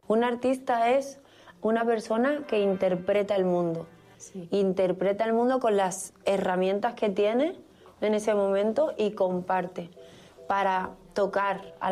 Un artista es una persona que interpreta el mundo. Sí. Interpreta el mundo con las herramientas que tiene en ese momento y comparte para tocar a